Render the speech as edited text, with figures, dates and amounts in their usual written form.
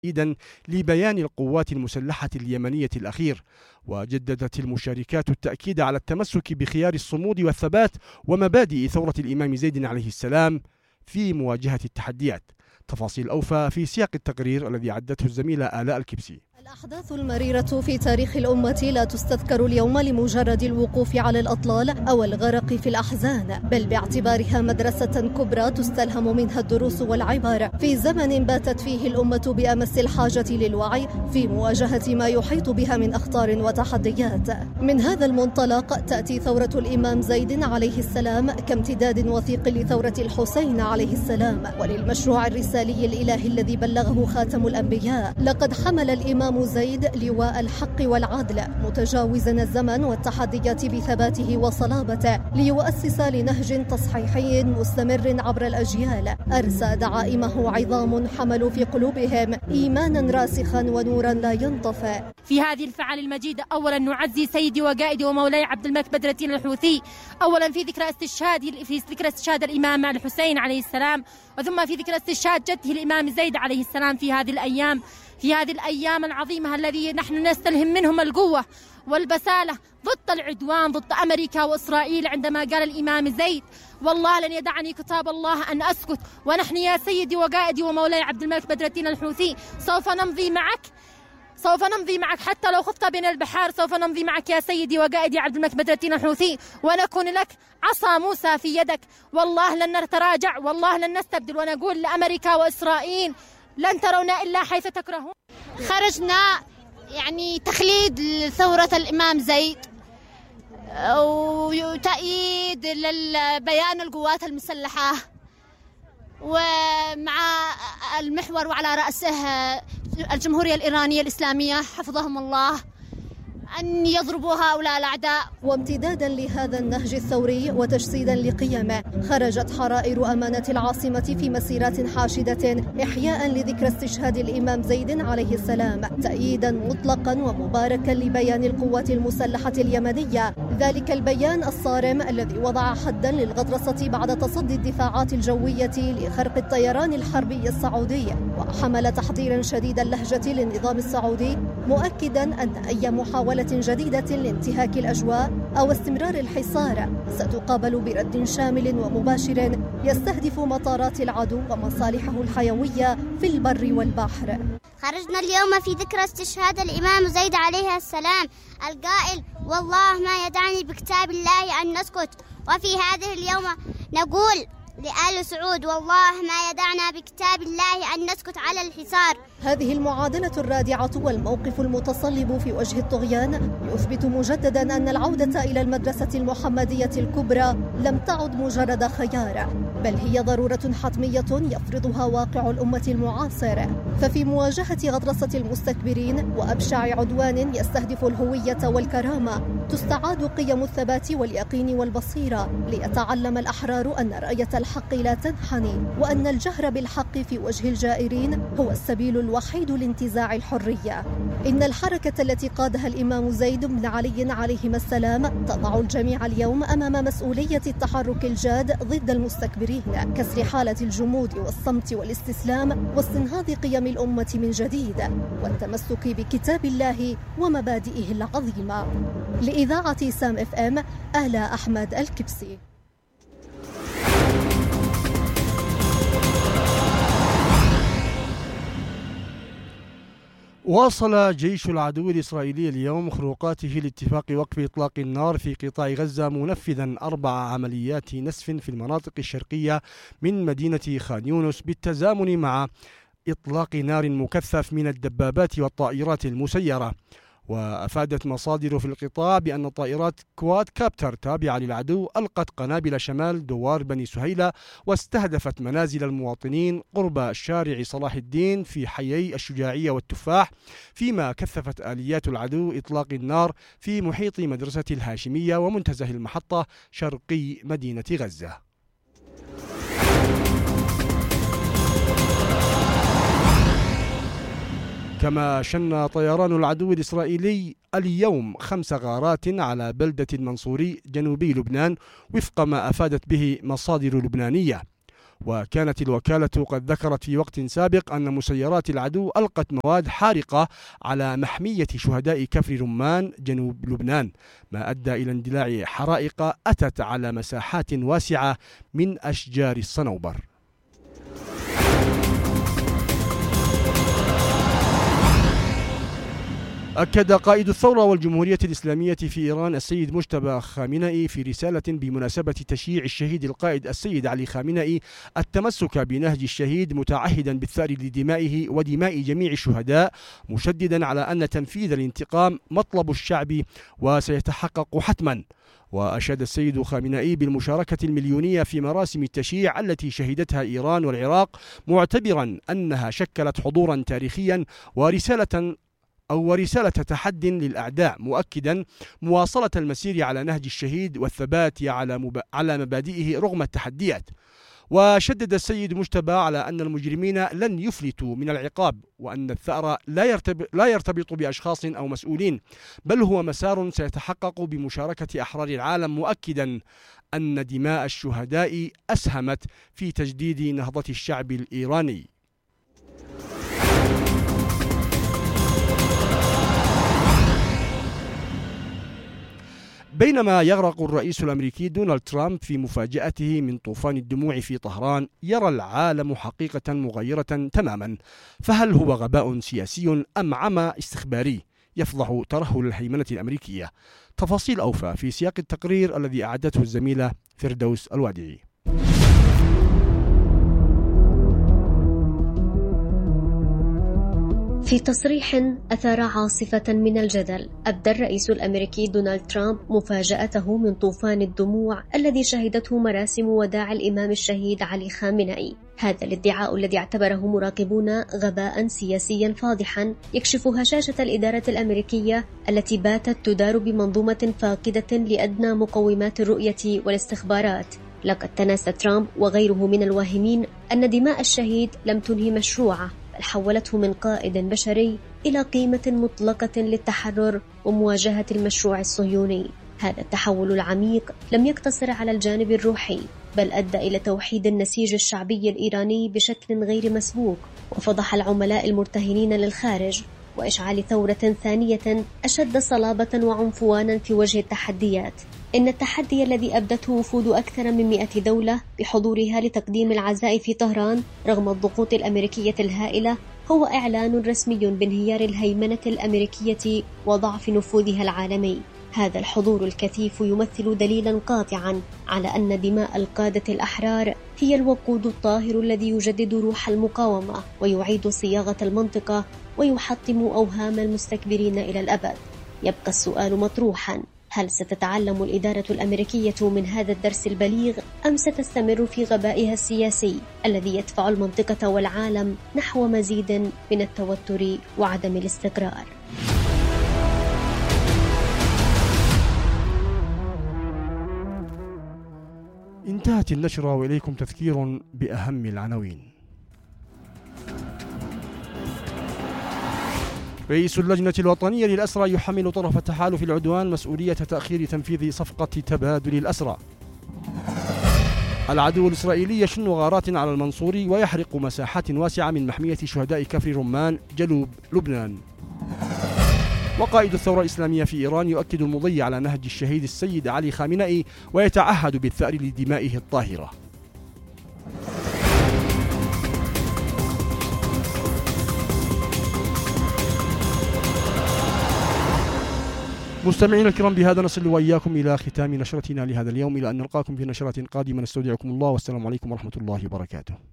تأكيدا لبيان القوات المسلحة اليمنية الأخير. وجددت المشاركات التأكيد على التمسك بخيار الصمود والثبات ومبادئ ثورة الإمام زيد عليه السلام في مواجهة التحديات. تفاصيل أوفى في سياق التقرير الذي عدته الزميلة آلاء الكبسي. الأحداث المريرة في تاريخ الأمة لا تستذكر اليوم لمجرد الوقوف على الأطلال أو الغرق في الأحزان، بل باعتبارها مدرسة كبرى تستلهم منها الدروس والعبر في زمن باتت فيه الأمة بأمس الحاجة للوعي في مواجهة ما يحيط بها من أخطار وتحديات. من هذا المنطلق تأتي ثورة الإمام زيد عليه السلام كامتداد وثيق لثورة الحسين عليه السلام وللمشروع الرسالي الإلهي الذي بلغه خاتم الأنبياء. لقد حمل الإمام زيد لواء الحق والعدل متجاوزا الزمن والتحديات بثباته وصلابته ليؤسس لنهج تصحيحي مستمر عبر الأجيال أرسى دعائمه عظام حملوا في قلوبهم إيمانا راسخا ونورا لا ينطفئ. في هذه الفعال المجيدة أولا نعزي سيدي وقائدي ومولاي عبد الملك بدر الدين الحوثي أولا في ذكرى استشهاد الإمام الحسين عليه السلام، وثم في ذكرى استشهاد جده الإمام زيد عليه السلام في هذه الأيام العظيمة الذي نحن نستلهم منهم القوة والبسالة ضد العدوان ضد أمريكا وإسرائيل. عندما قال الإمام زيد والله لن يدعني كتاب الله أن أسكت، ونحن يا سيدي وقائدي ومولاي عبد الملك بدر الدين الحوثي سوف نمضي معك حتى لو خفت بين البحار، سوف نمضي معك يا سيدي وقائدي عبد الملك بدر الدين الحوثي، ونكون لك عصا موسى في يدك. والله لن نتراجع، والله لن نستبدل، ونقول لأمريكا وإسرائيل لن ترونا إلا حيث تكرهون. خرجنا يعني تخليد لثورة الإمام زيد وتأييد للبيان القوات المسلحة، ومع المحور وعلى رأسه الجمهورية الإيرانية الإسلامية حفظهم الله أن يضربوا هؤلاء الأعداء. وامتدادا لهذا النهج الثوري وتجسيدا لقيمه خرجت حرائر أمانة العاصمة في مسيرات حاشدة إحياء لذكرى استشهاد الإمام زيد عليه السلام، تأييدا مطلقا ومباركا لبيان القوات المسلحة اليمنية، ذلك البيان الصارم الذي وضع حدا للغطرسة بعد تصدي الدفاعات الجوية لخرق الطيران الحربي السعودي، وحمل تحذيرا شديد اللهجة للنظام السعودي مؤكدا أن أي محاولة جديدة لانتهاك الأجواء أو استمرار الحصار ستقابل برد شامل ومباشر يستهدف مطارات العدو ومصالحه الحيوية في البر والبحر. خرجنا اليوم في ذكرى استشهاد الإمام زيد عليه السلام القائل والله ما يدعني بكتاب الله أن نسكت، وفي هذه اليوم نقول لآل سعود والله ما يدعنا بكتاب الله أن نسكت على الحصار. هذه المعادلة الرادعة والموقف المتصلب في وجه الطغيان يثبت مجددا أن العودة إلى المدرسة المحمدية الكبرى لم تعد مجرد خيار، بل هي ضرورة حتمية يفرضها واقع الأمة المعاصر. ففي مواجهة غطرسة المستكبرين وأبشع عدوان يستهدف الهوية والكرامة تستعاد قيم الثبات واليقين والبصيرة، ليتعلم الأحرار أن راية الحق لا تنحني، وأن الجهر بالحق في وجه الجائرين هو السبيل الوحيد لانتزاع الحرية. إن الحركة التي قادها الإمام زيد بن علي عليهما السلام تضع الجميع اليوم أمام مسؤولية التحرك الجاد ضد المستكبرين، كسر حالة الجمود والصمت والاستسلام، واستنهاض قيم الأمة من جديد، والتمسك بكتاب الله ومبادئه العظيمة. لإذاعة سام اف ام، آلاء أحمد الكبسي. واصل جيش العدو الإسرائيلي اليوم خروقاته لاتفاق وقف إطلاق النار في قطاع غزة، منفذا 4 عمليات نسف في المناطق الشرقية من مدينة خان يونس، بالتزامن مع إطلاق نار مكثف من الدبابات والطائرات المسيرة. وأفادت مصادر في القطاع بأن طائرات كواد كابتر تابعة للعدو ألقت قنابل شمال دوار بني سهيلة واستهدفت منازل المواطنين قرب شارع صلاح الدين في حيي الشجاعية والتفاح، فيما كثفت آليات العدو إطلاق النار في محيط مدرسة الهاشمية ومنتزه المحطة شرقي مدينة غزة. كما شن طيران العدو الإسرائيلي اليوم 5 غارات على بلدة المنصوري جنوبي لبنان وفق ما أفادت به مصادر لبنانية. وكانت الوكالة قد ذكرت في وقت سابق أن مسيرات العدو ألقت مواد حارقة على محمية شهداء كفر رمان جنوب لبنان، ما أدى إلى اندلاع حرائق أتت على مساحات واسعة من أشجار الصنوبر. أكد قائد الثورة والجمهورية الإسلامية في إيران السيد مجتبى خامنئي في رسالة بمناسبة تشييع الشهيد القائد السيد علي خامنئي التمسك بنهج الشهيد، متعهدا بالثأر لدمائه ودماء جميع الشهداء، مشددا على أن تنفيذ الانتقام مطلب الشعب وسيتحقق حتما. وأشاد السيد خامنئي بالمشاركة المليونية في مراسم التشييع التي شهدتها إيران والعراق، معتبرا أنها شكلت حضورا تاريخيا ورسالة تحد للأعداء، مؤكدا مواصلة المسير على نهج الشهيد والثبات على مبادئه رغم التحديات. وشدد السيد مجتبى على أن المجرمين لن يفلتوا من العقاب، وأن الثأر لا يرتبط بأشخاص أو مسؤولين، بل هو مسار سيتحقق بمشاركة أحرار العالم، مؤكدا أن دماء الشهداء أسهمت في تجديد نهضة الشعب الإيراني. بينما يغرق الرئيس الأمريكي دونالد ترامب في مفاجأته من طوفان الدموع في طهران، يرى العالم حقيقة مغيرة تماما، فهل هو غباء سياسي أم عمى استخباري يفضح ترهل الهيمنة الأمريكية؟ تفاصيل أوفى في سياق التقرير الذي أعدته الزميلة فردوس الوادعي. في تصريح أثار عاصفة من الجدل، أبدى الرئيس الأمريكي دونالد ترامب مفاجأته من طوفان الدموع الذي شهدته مراسم وداع الإمام الشهيد علي خامنئي. هذا الادعاء الذي اعتبره مراقبون غباء سياسيا فاضحا يكشف هشاشة الإدارة الأمريكية التي باتت تدار بمنظومة فاقدة لأدنى مقومات الرؤية والاستخبارات. لقد تناسى ترامب وغيره من الواهمين أن دماء الشهيد لم تنهي مشروعه، بل حولته من قائد بشري إلى قيمة مطلقة للتحرر ومواجهة المشروع الصهيوني. هذا التحول العميق لم يقتصر على الجانب الروحي، بل أدى إلى توحيد النسيج الشعبي الإيراني بشكل غير مسبوق، وفضح العملاء المرتهنين للخارج، وإشعال ثورة ثانية أشد صلابة وعنفوانا في وجه التحديات. إن التحدي الذي أبدته وفود أكثر من 100 دولة بحضورها لتقديم العزاء في طهران رغم الضغوط الأمريكية الهائلة هو إعلان رسمي بانهيار الهيمنة الأمريكية وضعف نفوذها العالمي. هذا الحضور الكثيف يمثل دليلا قاطعا على أن دماء القادة الأحرار هي الوقود الطاهر الذي يجدد روح المقاومة ويعيد صياغة المنطقة ويحطم أوهام المستكبرين إلى الأبد. يبقى السؤال مطروحا: هل ستتعلم الإدارة الأمريكية من هذا الدرس البليغ أم ستستمر في غبائها السياسي الذي يدفع المنطقة والعالم نحو مزيد من التوتر وعدم الاستقرار؟ انتهت النشرة وإليكم تذكير بأهم العناوين. رئيس اللجنة الوطنية للأسرى يحمل طرف تحالف العدوان مسؤولية تأخير تنفيذ صفقة تبادل الأسرى. العدو الإسرائيلي يشن غارات على المنصوري ويحرق مساحات واسعة من محمية شهداء كفر رمان جنوب لبنان. وقائد الثورة الإسلامية في إيران يؤكد المضي على نهج الشهيد السيد علي خامنئي ويتعهد بالثأر لدمائه الطاهرة. مستمعين الكرام، بهذا نصل وإياكم إلى ختام نشرتنا لهذا اليوم، إلى أن نلقاكم في نشرة قادمة. نستودعكم الله، والسلام عليكم ورحمة الله وبركاته.